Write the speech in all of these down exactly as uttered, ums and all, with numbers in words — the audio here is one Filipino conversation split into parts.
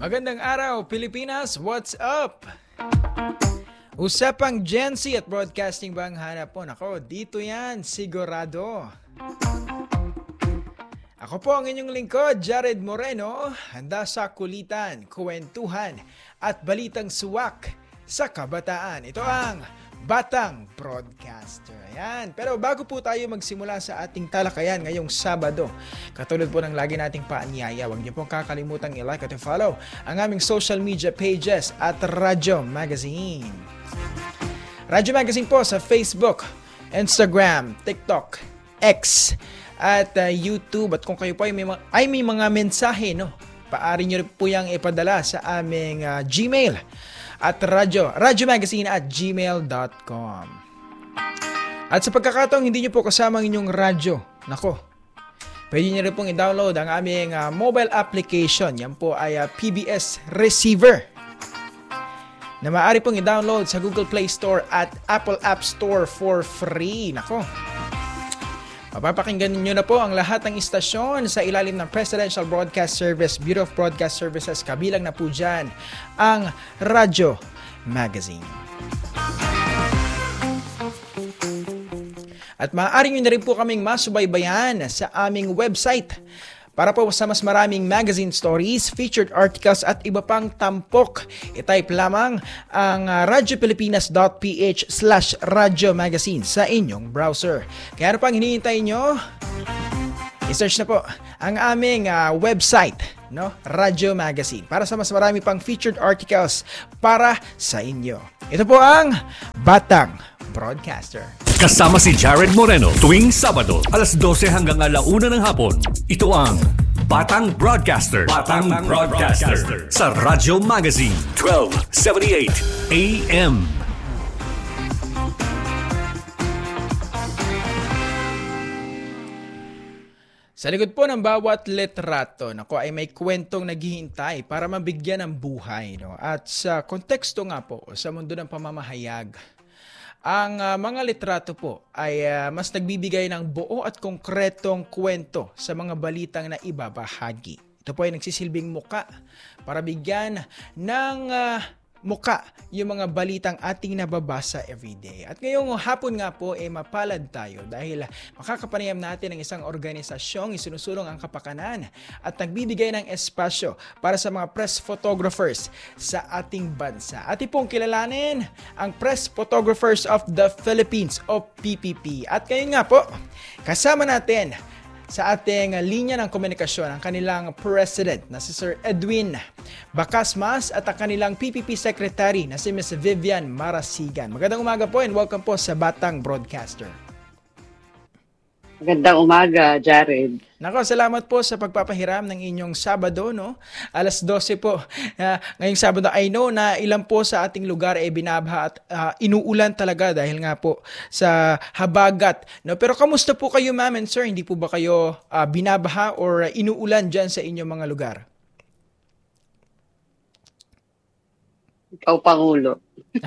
Magandang araw, Pilipinas! What's up? Usapang Gen Z at broadcasting ba ang hanap po? Nako, dito yan, sigurado. Ako po ang inyong lingkod, Jared Moreno, handa sa kulitan, kwentuhan at balitang suwak sa kabataan. Ito ang Batang Broadcaster. Ayan. Pero bago po tayo magsimula sa ating talakayan ngayong Sabado, katulad po ng lagi nating paanyaya, huwag niyo pong kakalimutang i-like at i-follow ang aming social media pages at Radyo Magazine. Radyo Magazine po sa Facebook, Instagram, TikTok, X, at uh, YouTube. At kung kayo po ay may, ay may mga mensahe, no, paari nyo po yung ipadala sa aming uh, Gmail at radyo, radyomagazine at gmail dot com. At sa pagkakataong hindi nyo po kasama ang inyong radyo, nako, pwede nyo rin pong i-download ang aming uh, mobile application. Yan po ay uh, P B S Receiver na maaari pong i-download sa Google Play Store at Apple App Store for free. Nako, mapapakinggan niyo na po ang lahat ng istasyon sa ilalim ng Presidential Broadcast Service, Bureau of Broadcast Services, kabilang na po dyan ang Radyo Magazine. At maaari nyo na rin po kaming masubaybayan sa aming website para po sa mas maraming magazine stories, featured articles at iba pang tampok. I-type lamang ang uh, radyoPilipinas.ph slash Radyo Magazine sa inyong browser. Kaya ano pang hinihintay nyo? I-search na po ang aming uh, website, no? Radyo Magazine, para sa mas marami pang featured articles para sa inyo. Ito po ang Batang Broadcaster. Kasama si Jared Moreno tuwing Sabado, alas dose hanggang alauna ng hapon. Ito ang Batang Broadcaster. Batang Broadcaster sa Radyo Magazine, twelve seventy-eight A M. Sa likod po ng bawat litrato, nako, ay may kwentong naghihintay para mabigyan ng buhay, no? At sa konteksto nga po, sa mundo ng pamamahayag, ang uh, mga litrato po ay uh, mas nagbibigay ng buo at konkretong kwento sa mga balitang na ibabahagi. Ito po ay nagsisilbing muka para bigyan ng uh, muka yung mga balitang ating nababasa everyday. At ngayong hapon nga po ay eh, mapalad tayo dahil makakapanayam natin ang isang organisasyong isinusulong ang kapakanan at nagbibigay ng espasyo para sa mga press photographers sa ating bansa. At ipong kilalanin ang Press Photographers of the Philippines o P P P. At ngayon nga po, kasama natin sa ating linya ng komunikasyon ang kanilang president na si Sir Edwin Bacasmas at ang kanilang P P P secretary na si Miss Vivian Marasigan. Magandang umaga po and welcome po sa Batang Broadcaster. Magandang umaga, Jared. Nako, salamat po sa pagpapahiram ng inyong Sabado, no? alas dose po. Uh, ngayong Sabado, I know na ilan po sa ating lugar ay binabaha at uh, inuulan talaga dahil nga po sa habagat, no? Pero kamusta po kayo, ma'am and sir? Hindi po ba kayo uh, binabaha or uh, inuulan dyan sa inyong mga lugar? Ikaw, Pangulo.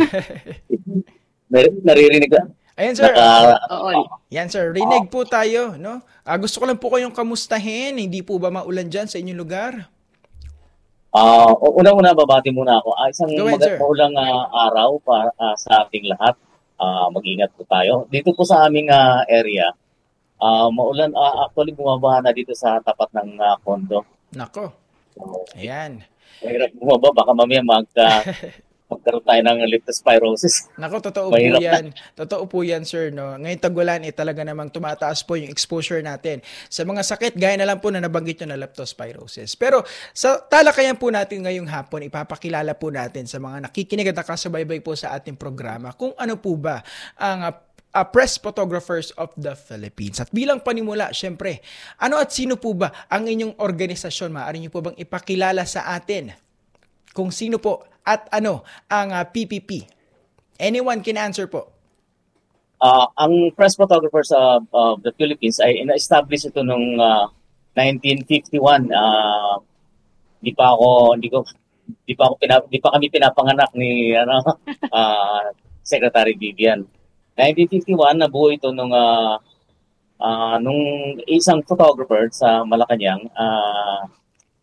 Naririnig ka? Ayan, sir. Naka, Oo. Yan, sir. Rinig po tayo, no? Uh, gusto ko lang po kayong kamustahin. Hindi po ba maulan dyan sa inyong lugar? uh, unang-una, babati muna ako. Uh, isang Go ahead, mag- sir. maulang uh, araw para uh, sa ating lahat. Uh, mag-ingat po tayo. Dito po sa aming uh, area, uh, maulan. Uh, actually, bumabaha na dito sa tapat ng uh, kondo. Nako. So, Ayan. mahirap bumaba. Baka mamaya mag... Uh, magkaroon tayo ng leptospirosis. Nako, totoo po Mahirap yan. Totoo po yan, sir. No? Ngayong tagulan, eh, talaga namang tumataas po yung exposure natin sa mga sakit, gaya na lang po na nabanggit nyo na leptospirosis. Pero sa talakayan po natin ngayong hapon, ipapakilala po natin sa mga nakikinig at nakasubaybay po sa ating programa kung ano po ba ang uh, uh, Press Photographers of the Philippines. At bilang panimula, syempre, ano at sino po ba ang inyong organisasyon? Maaari nyo po bang ipakilala sa atin kung sino po at ano ang uh, P P P? Anyone can answer po. Uh, ang Press Photographers of uh, the Philippines ay ina-establish ito noong uh, nineteen fifty-one. Uh, di pa ako, di ko, di pa ako, pinap, di pa kami pinapanganak ni ano, uh, Secretary Vivian. nineteen fifty-one, nabuo ito nung uh, uh, nung isang photographer sa Malacanang, uh,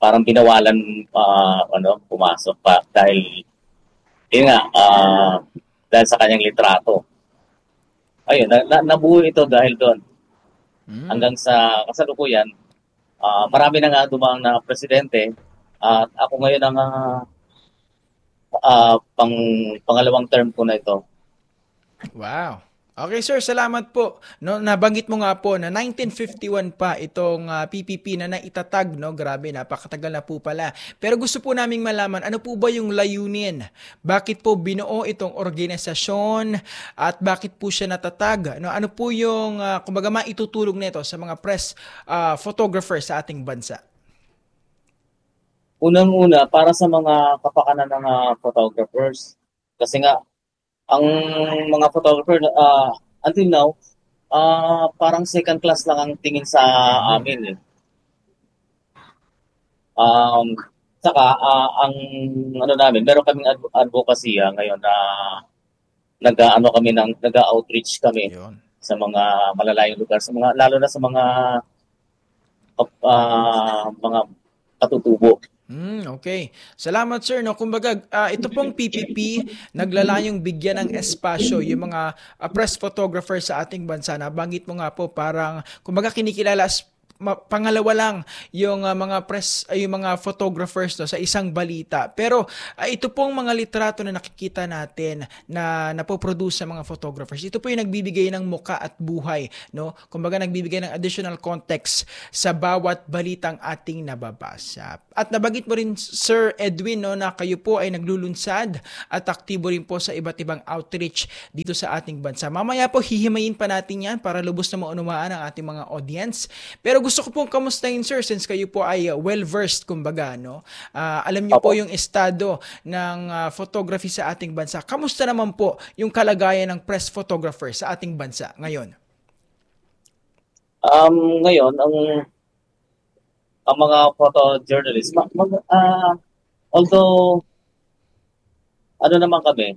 parang binawalan uh, ano pumasok pa dahil yun nga uh, dahil sa kanyang litrato. Ayun, na, na, nabuo ito dahil doon. Mm. Hanggang sa kasalukuyan, uh, marami na nga dumang na presidente at uh, ako ngayon ang uh, uh, pang pangalawang term ko na ito. Wow. Okay sir, salamat po. No, nabanggit mo nga po na nineteen fifty-one pa itong uh, P P P na naitatag, no? Grabe, napakatagal na po pala. Pero gusto po naming malaman, ano po ba yung layunin? Bakit po binuo itong organisasyon at bakit po siya natatag? No, ano po yung uh, kumbaga maitutulong nito sa mga press uh, photographers sa ating bansa? Unang-una, para sa mga kapakanan ng uh, photographers. Kasi nga, ang mga photographer uh, until now uh, parang second class lang ang tingin sa amin eh. Um, saka uh, ang ano namin, meron kaming adv- advocacy uh, ngayon na uh, nag-ano kami ng nag-outreach kami Yun. Sa mga malalayong lugar, sa mga lalo na sa mga uh, mga katutubo. Mm, okay. Salamat sir. No, kumbaga uh, ito pong P P P naglalayong bigyan ng espasyo yung mga uh, press photographers sa ating bansa. Nabanggit mo nga po parang kumbaga kinikilala as pangalawa lang yung uh, mga press ay uh, yung mga photographers no sa isang balita. Pero uh, ito pong mga litrato na nakikita natin na napoproduce sa mga photographers. Ito po yung nagbibigay ng muka at buhay, no? Kumbaga nagbibigay ng additional context sa bawat balitang ating nababasa. At nabanggit mo rin Sir Edwin no na kayo po ay naglulunsad at aktibo rin po sa iba't ibang outreach dito sa ating bansa. Mamaya po hihimayin pa natin yan para lubos na maunawaan ang ating mga audience. Pero gusto ko pong kamustahin sir since kayo po ay uh, well-versed kumbaga, no? Uh, alam niyo po yung estado ng uh, photography sa ating bansa. Kamusta naman po yung kalagayan ng press photographer sa ating bansa ngayon? Um, ngayon, ang ang mga photojournalists, mag, mag, uh, although ano naman kami,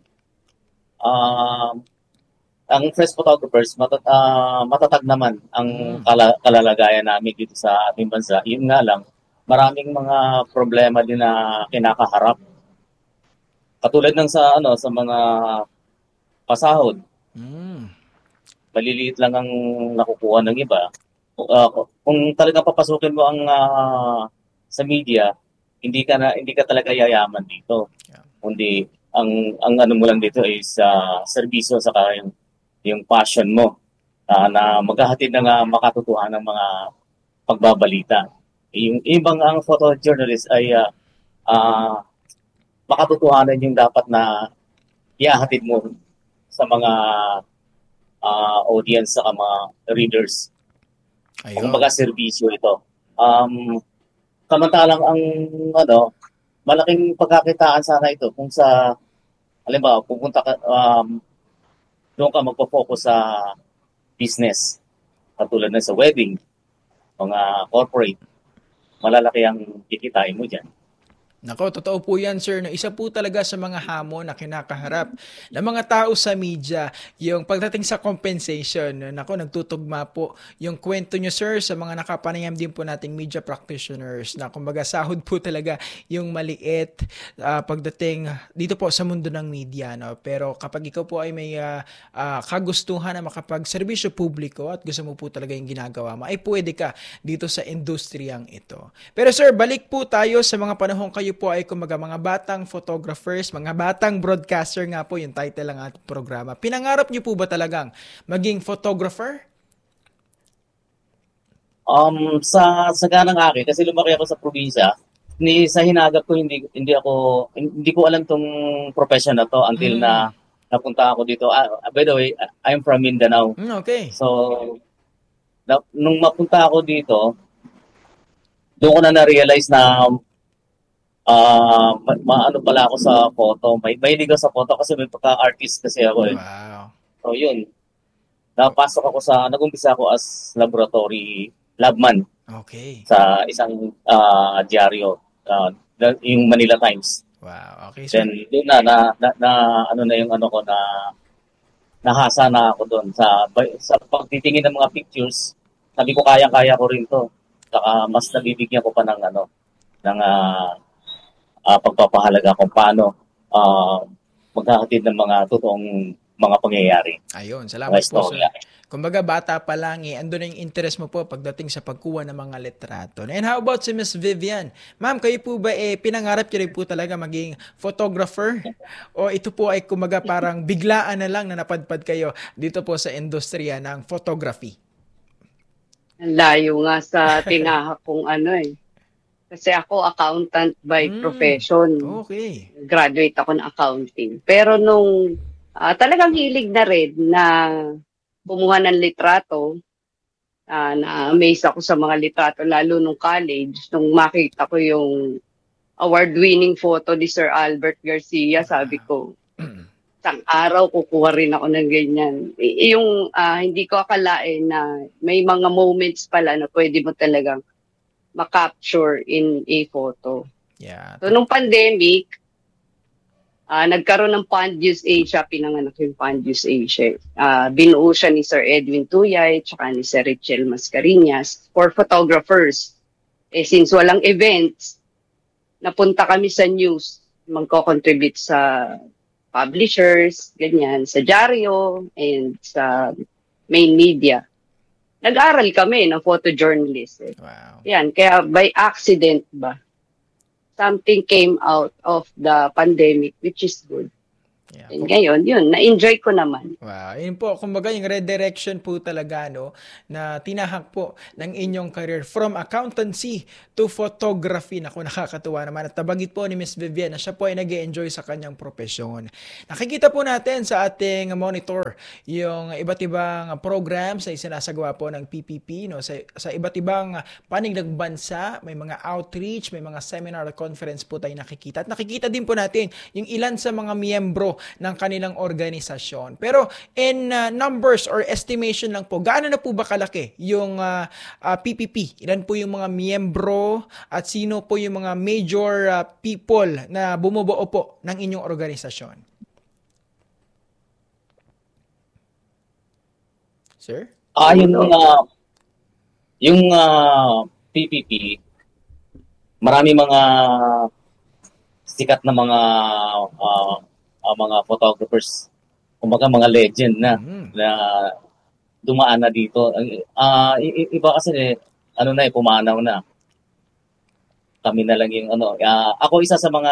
uh, ang press photographers, matat, uh, matatag naman ang kala, kalalagayan namin dito sa ating bansa. Yun nga lang, maraming mga problema din na kinakaharap. Katulad ng sa ano sa mga pasahod. Mm. Maliliit lang ang nakukuha ng iba. Uh, kung talagang papasukin mo ang uh, sa media, hindi ka na hindi ka talaga yayaman dito. Yeah. Kundi ang ang ano mo lang dito is uh, serbisyo sa yung yung passion mo uh, na maghahatid ng uh, makatutuhan ng mga pagbabalita. Yung ibang ang photojournalist ay uh, uh, makatutuhanan yung dapat na ihahatid mo sa mga uh, audience sa mga readers. Ayun. Kumbaga serbisyo ito. Um, samantalang ang ano, malaking pagkakitaan sana ito kung sa halimbawa pupunta ka um, doon ka magpo-focus sa business. Katulad na sa wedding, mga corporate, malalaki ang kikitain mo dyan. Nako, totoo po yan, sir. No, isa po talaga sa mga hamon na kinakaharap ng mga tao sa media, yung pagdating sa compensation. Nako, nagtutugma po yung kwento nyo, sir, sa mga nakapanayam din po nating media practitioners na kumbaga sahod po talaga yung maliit uh, pagdating dito po sa mundo ng media. No? Pero kapag ikaw po ay may uh, uh, kagustuhan na makapagserbisyo publiko at gusto mo po talaga yung ginagawa mo, ay pwede ka dito sa industriyang ito. Pero sir, balik po tayo sa mga panahon kayo po ay kumaga mga batang photographers, mga batang broadcaster nga po yung title ng ating programa. Pinangarap niyo po ba talagang maging photographer? Um, sa sa ganang akin, kasi lumaki ako sa probinsya, ni sa hinagap ko hindi hindi ako hindi ko alam tong profession na to until mm. na napunta ako dito. Uh, by the way, I'm from Mindanao. Mm, okay. So na, nung mapunta ako dito, doon ko na na-realize na Uh, ma- maano pala ako sa photo. May mahilig ako sa photo kasi may pagka-artist kasi ako eh. Wow. So yun. Napasok ako sa, nag-umpisa ako as laboratory labman. Okay. Sa isang uh, dyaryo, uh, yung Manila Times. Wow. Okay. So, then doon na, na, na, na, ano na yung ano ko na, nahasa na ako doon sa, sa pagtitingin ng mga pictures. Sabi ko kaya-kaya ko rin to. Saka mas nabibigyan ko pa ng ano, ng uh, uh, pagpapahalaga kung paano uh, magkakatid ng mga totoong mga pangyayari. Ayun, salamat po, sir. Kumbaga, bata pa lang eh, ando na yung interest mo po pagdating sa pagkuha ng mga litrato. And how about si Miss Vivian? Ma'am, kayo po ba eh, pinangarap niyo rin po talaga maging photographer? O ito po ay kumaga parang biglaan na lang na napadpad kayo dito po sa industriya ng photography? Ang layo nga sa tinahak kong ano eh. Kasi ako accountant by mm, profession. Okay. Graduate ako ng accounting. Pero nung uh, talagang hilig na rin na kumuha ng litrato, uh, na-amaze ako sa mga litrato, lalo nung college, nung makita ko yung award-winning photo ni Sir Albert Garcia, sabi ko, isang araw kukuha rin ako ng ganyan. Y- yung uh, hindi ko akalain na may mga moments pala na pwede mo talagang makapture in a photo. Yeah. So, nung pandemic, Uh, nagkaroon ng Pandius Asia, pinanganak yung Pandius Asia. Uh, binuo siya ni Sir Edwin Tuyay, tsaka ni Sir Richel Mascarinhas for photographers. Eh, since walang events, napunta kami sa news, magko-contribute sa publishers, ganyan, sa dyaryo, and sa main media. Nag-aral kami ng photojournalist. Eh. Wow. Yan, kaya by accident ba? Something came out of the pandemic, which is good. Yeah. And ngayon, yun, na-enjoy ko naman. Wow. Yun po, kumbaga yung redirection po talaga, no, na tinahak po ng inyong career from accountancy to photography. Naku, nakakatuwa naman. At tabagit po ni Miss Vivian na siya po ay nag-enjoy sa kanyang profesyon. Nakikita po natin sa ating monitor yung iba't ibang programs na isinasagawa po ng P P P, no, sa, sa iba't ibang panig ng bansa. May mga outreach, may mga seminar at conference po tayo nakikita. At nakikita din po natin yung ilan sa mga miyembro ng kanilang organisasyon. Pero in uh, numbers or estimation lang po, gaano na po ba kalaki yung uh, uh, P P P? Ilan po yung mga miyembro at sino po yung mga major uh, people na bumubuo po ng inyong organisasyon? Sir? Ah, yung uh, yung uh, P P P, marami mga sikat na mga uh, uh, mga photographers, kumbaga mga legend na mm. na dumaan na dito. Uh, iba kasi eh, ano na eh, pumanaw na. Kami na lang yung ano. Uh, ako isa sa mga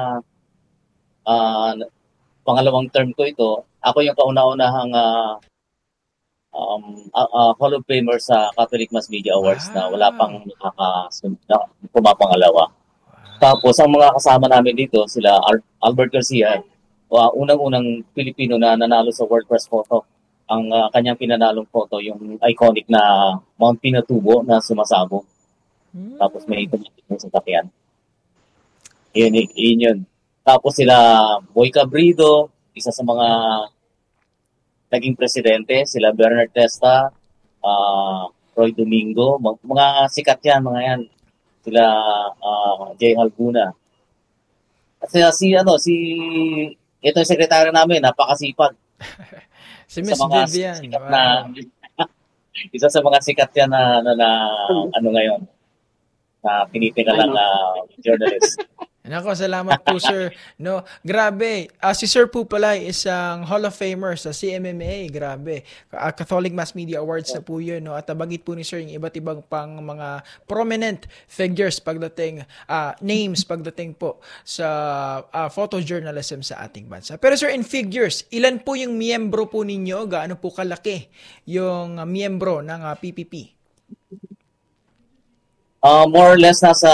uh, pangalawang term ko ito. Ako yung kauna-unahang uh, um, uh, uh, Hall of Famer sa Catholic Mass Media Awards. Wow. Na wala pang nakakasunod na pumapangalawa. Wow. Tapos ang mga kasama namin dito, sila Al- Albert Garcia, uh, unang-unang Pilipino na nanalo sa World Press Photo. Ang uh, kanyang pinanalong photo, yung iconic na Mount Pinatubo na sumasabog. Mm. Tapos may tumitig sa takyan. Yun, yun yun. Tapos sila Boy Cabrido, isa sa mga naging presidente, sila Bernard Testa, uh, Roy Domingo, mga, mga sikat yan, mga yan. Sila uh, Jay Halguna. At sila si, ano, si, ito yung sekretary namin, napakasipag. Si Miss Vivian. Wow. Na, isa sa mga sikat yan na, na, na ano ngayon, na pinipinalang na uh, journalist. Nako, salamat po sir. No, grabe. Uh, si Sir po pala isang Hall of Famer sa C M M A. Grabe. Uh, Catholic Mass Media Awards na po yun. No? At tabagit po ni Sir yung iba't ibang pang mga prominent figures pagdating, uh, names pagdating po sa uh, photojournalism sa ating bansa. Pero sir, in figures, ilan po yung miyembro po ninyo? Gaano po kalaki yung uh, miyembro ng uh, P P P? Uh, more or less nasa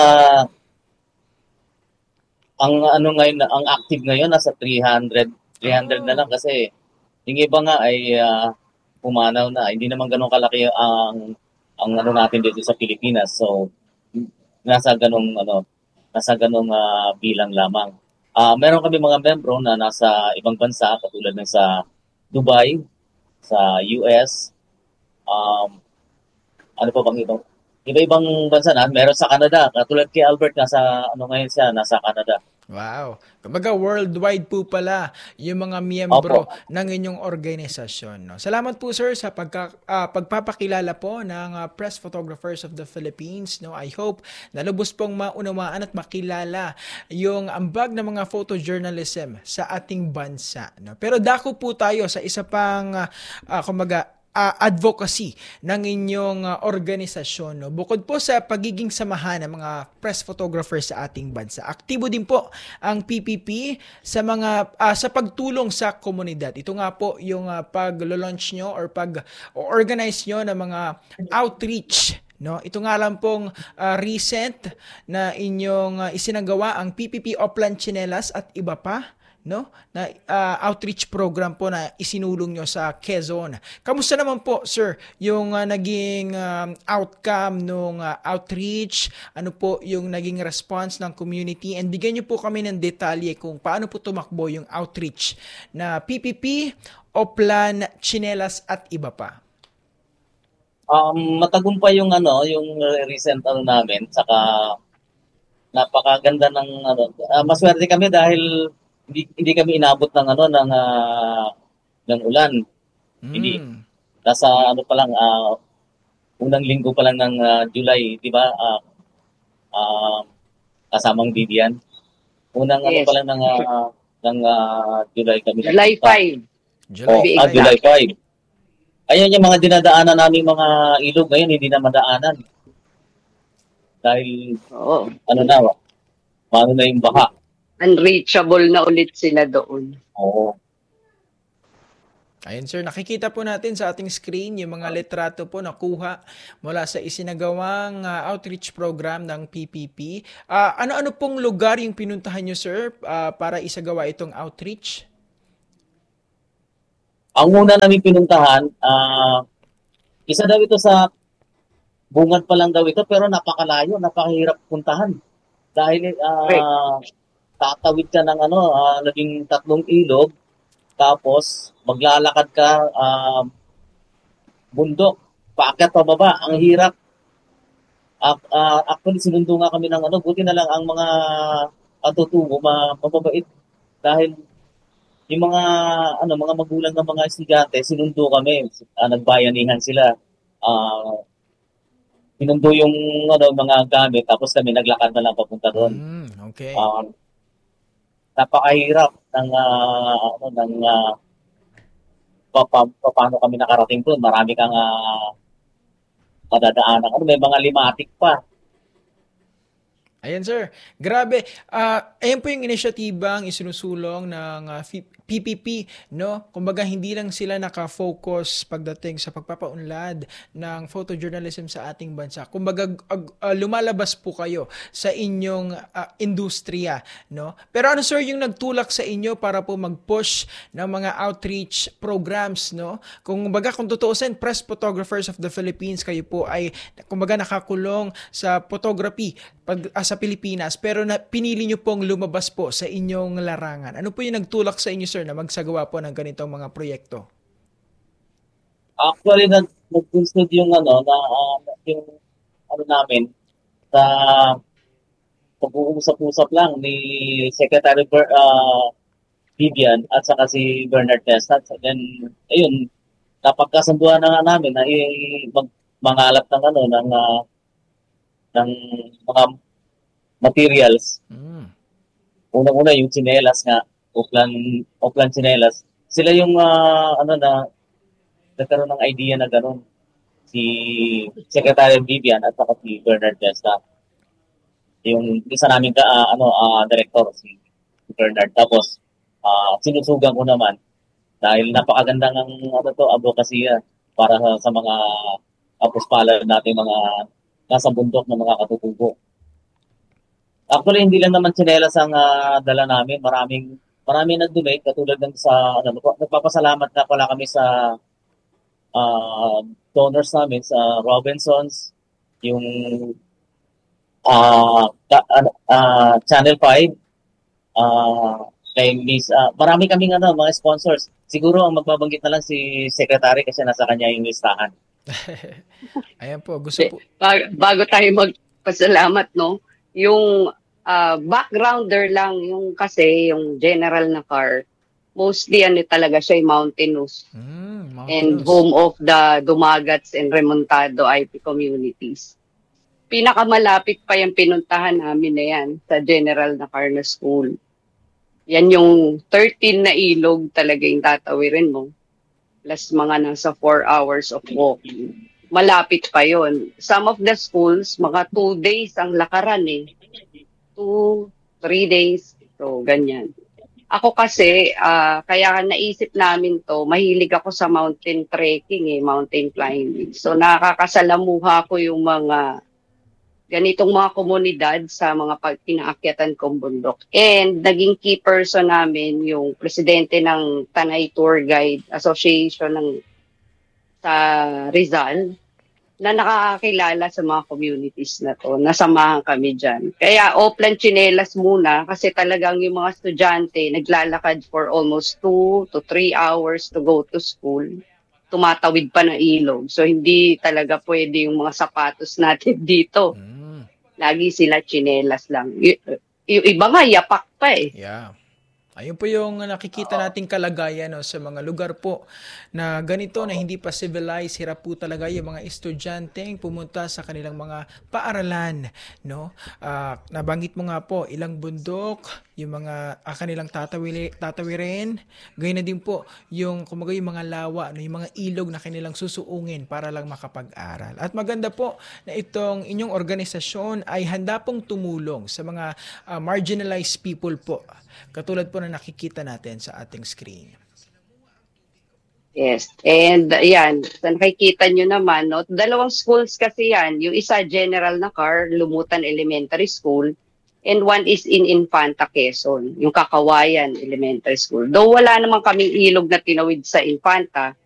ang ano ngayon, ang active ngayon nasa three hundred oh. na lang kasi yung iba nga ay uh, pumanaw na. Hindi naman ganoon kalaki ang ang ano natin dito sa Pilipinas. So nasa ganung ano, nasa ganung uh, bilang lamang. Uh, meron kami mga membro na nasa ibang bansa katulad ng sa Dubai, sa U S, um ano pa bang ibang iba-ibang bansa na, meron sa Canada. Katulad kay Albert, nasa, ano ngayon siya, nasa Canada. Wow. Kumbaga worldwide po pala yung mga miyembro Opo. ng inyong organisasyon. No? Salamat po sir sa pagka, ah, pagpapakilala po ng ah, Press Photographers of the Philippines. No? I hope na lubos pong maunawaan at makilala yung ambag ng mga photojournalism sa ating bansa. No? Pero dako po tayo sa isa pang ah, ah, kumbaga uh, advocacy ng inyong uh, organisasyon. No? Bukod po sa pagiging samahan ng mga press photographers sa ating bansa, aktibo din po ang P P P sa mga uh, sa pagtulong sa komunidad. Ito nga po yung uh, pag-launch nyo or pag-organize nyo ng mga outreach. No, ito nga lang pong uh, recent na inyong uh, isinagawa ang P P P Oplan Tsinelas at iba pa, no? Na uh, outreach program po na isinulong nyo sa Quezon. Kamusta naman po, sir, yung uh, naging um, outcome nung uh, outreach? Ano po yung naging response ng community? And bigyan nyo po kami ng detalye kung paano po tumakbo yung outreach na P P P Oplan Tsinelas at iba pa. Um, matagumpay yung ano, yung recent ano namin, saka napakaganda ng ano, uh, maswerte kami dahil hindi, hindi kami inabot ng ano ng uh, ng ulan. Mm. Hindi nasa ano pa lang uh, unang linggo pa lang ng uh, July, di ba? Uh, uh, kasamang Vivian. Unang yes. ano pa lang ng uh, ng uh, July kami. July fifth. July oh, ah, July fifth. Ayun yung mga dinadaanan namin mga ilog ngayon, hindi na madaanan. Dahil, Oo. ano na, paano na yung baha. Unreachable na ulit sila doon. Oo. Ayun sir, nakikita po natin sa ating screen yung mga litrato po nakuha mula sa isinagawang uh, outreach program ng P P P. Uh, ano-ano pong lugar yung pinuntahan nyo sir uh, para isagawa itong outreach? Ang una namin pinuntahan, uh, isa daw ito sa bungad pa lang daw ito, pero napakalayo, napakahirap puntahan. Dahil uh, tatawid ka ng ano, uh, naging tatlong ilog, tapos maglalakad ka uh, bundok, paakyat pa baba, ang hirap. Uh, uh, actually, sinundo nga kami ng ano, buti na lang ang mga katutungo, mababait. Dahil yung mga ano mga magulang ng mga estudyante, sinundo kami, uh, nagbayanihan sila. Uh, sinundo yung ano, mga gamit, tapos kami naglakad na lang papunta doon. Mm, okay. Uh, napakahirap ng uh, ano ng uh, pa, pa, pa, paano kami nakarating doon. Marami kang uh, madadaanan. Ano, may mga limatic pa. Ayan sir, grabe. Uh, ayan po yung inisyatibang isinusulong ng uh, P P P, no? Kumbaga hindi lang sila naka-focus pagdating sa pagpapaunlad ng photojournalism sa ating bansa. Kumbaga uh, uh, lumalabas po kayo sa inyong uh, industriya, no? Pero ano sir yung nagtulak sa inyo para po mag-push ng mga outreach programs, no? Kung kumbaga kung tutuusin, Press Photographers of the Philippines, kayo po ay kumbaga nakakulong sa photography pag uh, sa Pilipinas, pero na, pinili nyo pong lumabas po sa inyong larangan. Ano po yung nagtulak sa inyo, sir, na magsagawa po ng ganitong mga proyekto? Actually, nag-consult yung ano, na, uh, yung ano namin, sa pag-uusap-usap lang ni Secretary Ber, uh, Vivian at saka si Bernard Testat. Then, ayun, napagkasunduan na nga namin na mag, mangalap ng ano, ng uh, ng mga materials. Mm. Unang-una yung tsinelas nga, Oplan, Oplan Tsinelas. Sila yung uh, ano na nagkaroon ng idea na gano'n. Si Secretary Vivian at saka si Bernard Testa. Yung isa namin ka, uh, ano, uh, director, si, si Bernard. Tapos, uh, sinusugan ko naman dahil napakaganda ng ano to, advocacy para sa, sa mga apuspala natin, mga nasa bundok ng mga katutubo. Actually, hindi lang naman tsinelas ang uh, dala namin. Maraming maraming nag-donate, katulad ng sa, ano, nagpapasalamat na pala kami sa uh, donors namin, sa Robinsons, yung uh, uh, uh, Channel five, uh, kay Miss, uh, marami kaming ano, mga sponsors. Siguro ang magbabanggit na lang si Secretary kasi nasa kanya yung listahan. Ayan po, gusto po. Bago, bago tayo magpasalamat, no? Yung uh, backgrounder lang yung kasi yung general na car. Mostly ano talaga siya yung mountainous. Mm, mountainous. And home of the Dumagats and Remontado I P communities. Pinakamalapit pa yung pinuntahan namin na yan sa general na car na school. Yan yung thirteen na ilog talaga yung tatawirin mo. Plus mga nasa four hours of walking. Malapit pa yon. Some of the schools, mga two days ang lakaran eh. Two, three days. So, ganyan. Ako kasi, uh, kaya naisip namin to, mahilig ako sa mountain trekking eh, mountain climbing. So, nakakasalamuha ko yung mga ganitong mga komunidad sa mga pinaakyatan kong bundok. And naging key person namin yung presidente ng Tanay Tour Guide Association ng sa Rizal na nakakakilala sa mga communities na to. Nasamahan kami dyan. Kaya offline chinelas muna kasi talagang yung mga estudyante naglalakad for almost two to three hours to go to school. Tumatawid pa ng ilog. So hindi talaga pwede yung mga sapatos natin dito. Mm. Lagi sila chinelas lang. Y- yung iba nga yapak pa eh. Yeah. Ayun po yung nakikita nating kalagayan no, sa mga lugar po na ganito na hindi pa civilized, hirap po talaga yung mga estudyanteng pumunta sa kanilang mga paaralan. No? Uh, nabanggit mo nga po, ilang bundok, yung mga uh, kanilang tatawili, tatawirin, gayon na din po yung, kumaga, yung mga lawa, no, yung mga ilog na kanilang susuungin para lang makapag-aral. At maganda po na itong inyong organisasyon ay handa pong tumulong sa mga uh, marginalized people po. Katulad po na nakikita natin sa ating screen. Yes. And uh, yan, sa nakikita nyo naman, no, dalawang schools kasi yan. Yung isa general na car, Lumutan Elementary School, and one is in Infanta, Quezon, yung Kakawayan Elementary School. Though wala naman kaming ilog na tinawid sa Infanta,